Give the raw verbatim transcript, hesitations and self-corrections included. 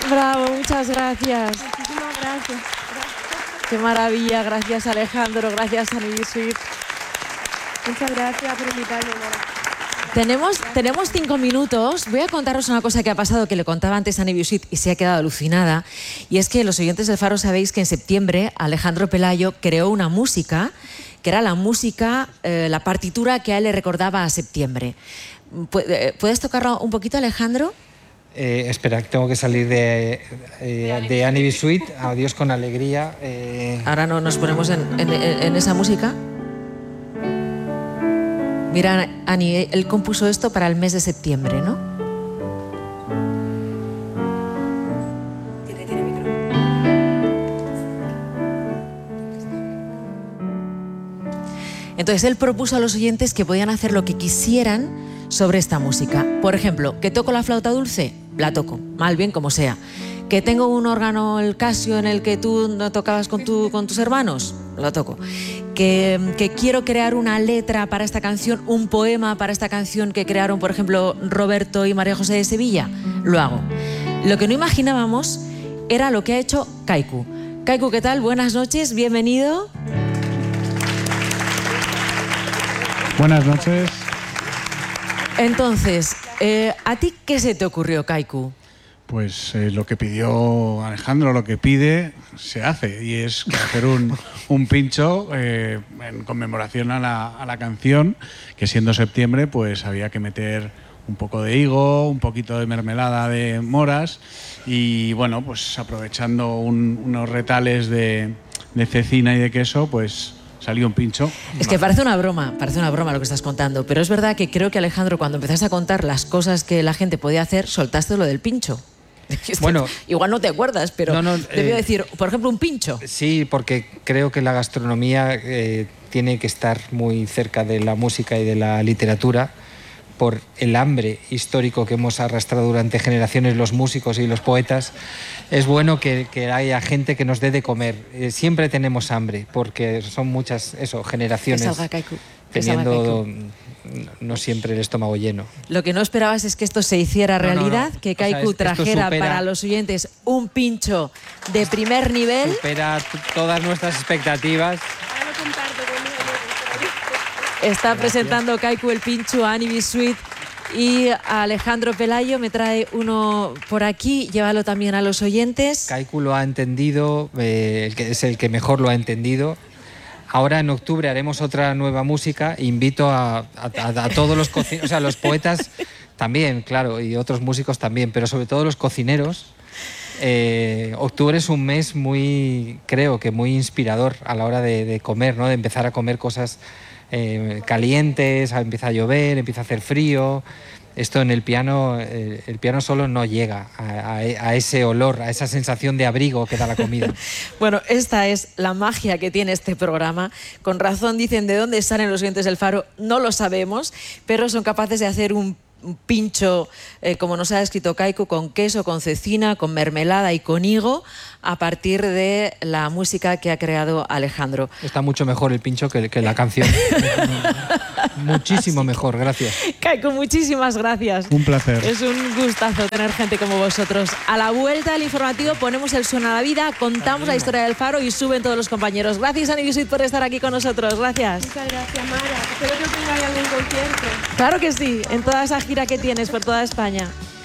Bravo, muchas gracias. Muchísimas gracias. Qué maravilla, gracias Alejandro, gracias Annie Sweet. Muchas gracias por invitarme, Mara. Tenemos, tenemos cinco minutos. Voy a contaros una cosa que ha pasado, que le contaba antes a Annie Sweet y se ha quedado alucinada. Y es que los oyentes del Faro sabéis que en septiembre Alejandro Pelayo creó una música, que era la música, eh, la partitura que a él le recordaba a septiembre. ¿Puedes tocarlo un poquito, Alejandro? Eh, espera, tengo que salir de, eh, de Annie Sweet. Adiós con alegría. Eh... Ahora no nos ponemos en, en, en esa música. Mira, Ani, él compuso esto para el mes de septiembre, ¿no? Tiene, tiene micro. Entonces él propuso a los oyentes que podían hacer lo que quisieran sobre esta música. Por ejemplo, que toco la flauta dulce, la toco, mal bien como sea. Que tengo un órgano, el Casio, en el que tú no tocabas con, tu, con tus hermanos, lo toco. Que, que quiero crear una letra para esta canción, un poema para esta canción que crearon, por ejemplo, Roberto y María José de Sevilla, lo hago. Lo que no imaginábamos era lo que ha hecho Kaiku. Kaiku, ¿qué tal? Buenas noches, bienvenido. Buenas noches. Entonces, eh, ¿a ti qué se te ocurrió, Kaiku? Pues eh, lo que pidió Alejandro, lo que pide, se hace. Y es hacer un, un pincho eh, en conmemoración a la, a la canción, que siendo septiembre, pues había que meter un poco de higo, un poquito de mermelada de moras y, bueno, pues aprovechando un, unos retales de, de cecina y de queso, pues salió un pincho. Es que parece una broma, parece una broma lo que estás contando, pero es verdad que creo que, Alejandro, cuando empezaste a contar las cosas que la gente podía hacer, soltaste lo del pincho. Bueno, igual no te acuerdas, pero no, no, debió eh, decir, por ejemplo, un pincho. Sí, porque creo que la gastronomía eh, tiene que estar muy cerca de la música y de la literatura por el hambre histórico que hemos arrastrado durante generaciones los músicos y los poetas. Es bueno que, que haya gente que nos dé de comer. Eh, siempre tenemos hambre, porque son muchas eso, generaciones que salga Kaiku, que teniendo salga Kaiku. No siempre el estómago lleno. Lo que no esperabas es que esto se hiciera realidad, no, no, no. que Kaiku o sea, trajera supera, para los oyentes un pincho de primer nivel. Supera todas nuestras expectativas. Está Gracias. presentando Kaiku el pincho a Annie Sweet y a Alejandro Pelayo. Me trae uno por aquí, llévalo también a los oyentes. Kaiku lo ha entendido, eh, es el que mejor lo ha entendido. Ahora en octubre haremos otra nueva música. Invito a, a, a, a todos los cocineros, o sea, los poetas también, claro, y otros músicos también, pero sobre todo los cocineros. Eh, octubre es un mes muy, creo que muy inspirador a la hora de, de comer, ¿no? De empezar a comer cosas eh, calientes, empieza a llover, empieza a hacer frío. Esto en el piano, eh, el piano solo no llega a, a, a ese olor, a esa sensación de abrigo que da la comida. Bueno, esta es la magia que tiene este programa. Con razón dicen de dónde salen los oyentes del Faro, no lo sabemos, pero son capaces de hacer un un pincho, eh, como nos ha escrito Kaiku, con queso, con cecina, con mermelada y con higo, a partir de la música que ha creado Alejandro. Está mucho mejor el pincho que, que la canción. Muchísimo mejor, gracias. Kaiku, muchísimas gracias. Un placer. Es un gustazo tener gente como vosotros. A la vuelta del informativo ponemos el Suena a la Vida, contamos la historia del Faro y suben todos los compañeros. Gracias, Annie Sweet, por estar aquí con nosotros. Gracias. Muchas gracias, Mara. Espero que tengáis algún concierto. Claro que sí, en toda esa gira que tienes por toda España.